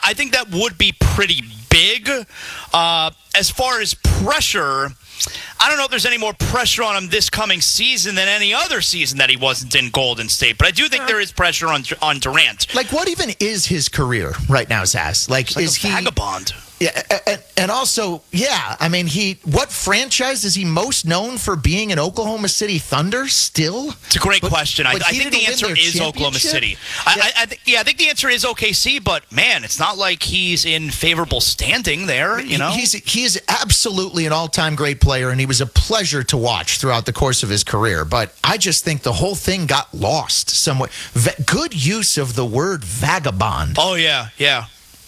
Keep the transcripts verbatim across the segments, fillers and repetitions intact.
I think that would be pretty big. Uh, as far as pressure, I don't know if there's any more pressure on him this coming season than any other season that he wasn't in Golden State. But I do think there is pressure on on Durant. Like, what even is his career right now, Zaz? Like, like is a he vagabond? Yeah, and, and also, yeah, I mean, he. What franchise is he most known for being in? Oklahoma City Thunder still? It's a great but, question. I, but I think the answer is Oklahoma City. I, yeah. I, I th- yeah, I think the answer is O K C. But man, it's not like he's in favorable standing there. You know, he's he is absolutely an all-time great player, and he was a pleasure to watch throughout the course of his career. But I just think the whole thing got lost somewhere. Va- good use of the word vagabond. Oh yeah, yeah.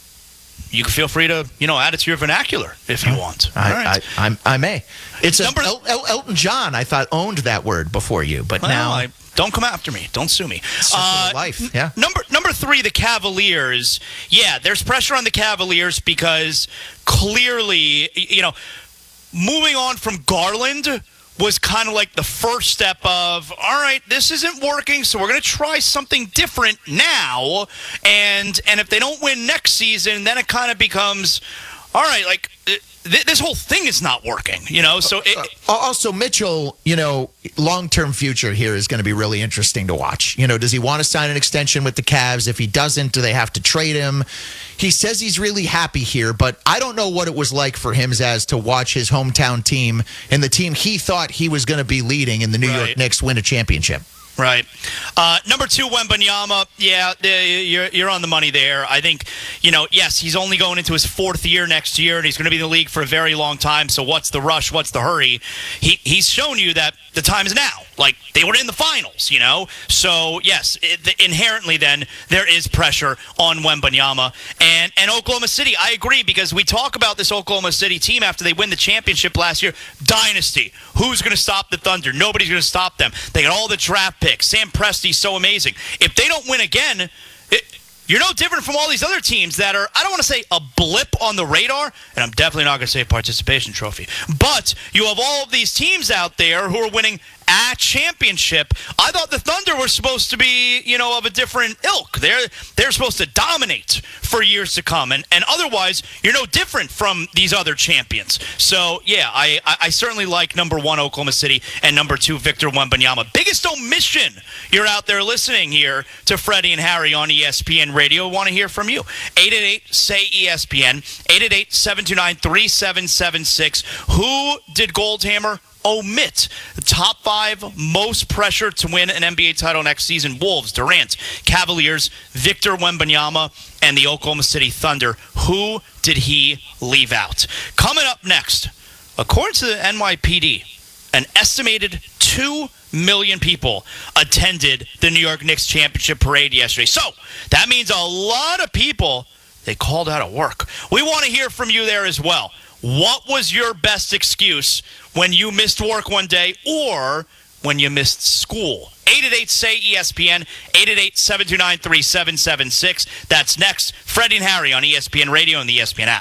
You can feel free to, you know, add it to your vernacular if you want. I, All right. I, I, I may. It's Number, a, El, El, Elton John, I thought, owned that word before you, but well, now... I, don't come after me. Don't sue me. Uh, life, yeah. Number number three, the Cavaliers. Yeah, there's pressure on the Cavaliers because clearly, you know, moving on from Garland was kind of like the first step of, all right, this isn't working, so we're going to try something different now. And and if they don't win next season, then it kind of becomes, all right, like th- this whole thing is not working, you know? So it, uh, also, Mitchell, you know, long-term future here is going to be really interesting to watch. You know, does he want to sign an extension with the Cavs? If he doesn't, do they have to trade him? He says he's really happy here, but I don't know what it was like for him, Zaz, to watch his hometown team and the team he thought he was going to be leading in the New right. York Knicks win a championship. Right. Uh, number two, Wembanyama. Yeah, you're you're on the money there. I think, you know, yes, he's only going into his fourth year next year, and he's going to be in the league for a very long time. So what's the rush? What's the hurry? He he's shown you that the time is now. Like, they were in the finals, you know? So, yes, it, inherently then, there is pressure on Wembanyama. And, and Oklahoma City, I agree, because we talk about this Oklahoma City team after they win the championship last year. Dynasty. Who's going to stop the Thunder? Nobody's going to stop them. They got all the draft picks. Sam Presti's so amazing. If they don't win again, it, you're no different from all these other teams that are, I don't want to say a blip on the radar, and I'm definitely not going to say participation trophy, but you have all of these teams out there who are winning a championship. I thought the Thunder were supposed to be, you know, of a different ilk. They're they're supposed to dominate for years to come, and, and otherwise, you're no different from these other champions. So, yeah, I, I, I certainly like number one, Oklahoma City, and number two, Victor Wembanyama. Biggest omission, you're out there listening here to Freddie and Harry on E S P N Radio. Want to hear from you. eight eight eight, S A Y, E S P N, eight eight eight, seven two nine, three seven seven six. Who did Goldhammer omit? The top five most pressure to win an N B A title next season: Wolves, Durant, Cavaliers, Victor Wembanyama, and the Oklahoma City Thunder. Who did he leave out? Coming up next, according to the N Y P D, an estimated two million people attended the New York Knicks championship parade yesterday. So that means a lot of people, they called out of work. We want to hear from you there as well. What was your best excuse when you missed work one day or when you missed school? eight eight eight, S A Y, E S P N, eight eight eight, seven two nine, three seven seven six. That's next. Freddie and Harry on E S P N Radio and the E S P N app.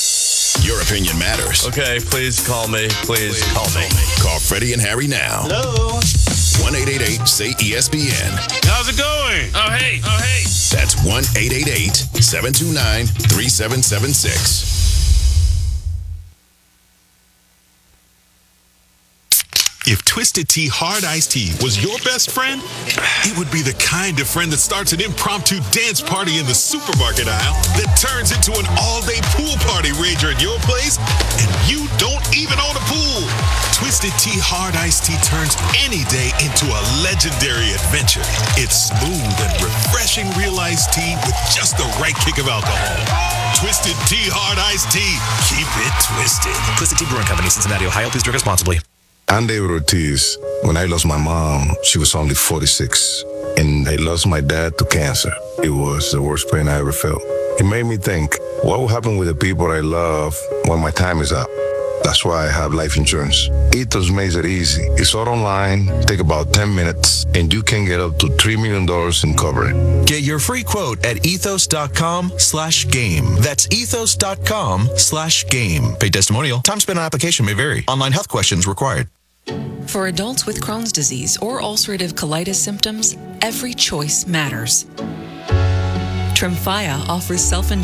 Your opinion matters. Okay, please call me. Please, please call me. Call Freddie and Harry now. Hello. one eight eight eight, S A Y, E S P N. How's it going? Oh, hey. Oh, hey. That's one eight eight eight, seven two nine, three seven seven six. If Twisted Tea Hard Iced Tea was your best friend, it would be the kind of friend that starts an impromptu dance party in the supermarket aisle that turns into an all-day pool party rager at your place, and you don't even own a pool. Twisted Tea Hard Iced Tea turns any day into a legendary adventure. It's smooth and refreshing real iced tea with just the right kick of alcohol. Twisted Tea Hard Iced Tea. Keep it twisted. Twisted Tea Brewing Company, Cincinnati, Ohio. Please drink responsibly. I'm David Ortiz. When I lost my mom, she was only forty-six. And I lost my dad to cancer. It was the worst pain I ever felt. It made me think, what will happen with the people I love when my time is up? That's why I have life insurance. Ethos makes it easy. It's all online, take about ten minutes, and you can get up to three million dollars in coverage. Get your free quote at ethos.com slash game. That's ethos.com slash game. Paid testimonial. Time spent on application may vary. Online health questions required. For adults with Crohn's disease or ulcerative colitis symptoms, every choice matters. Tremfya offers self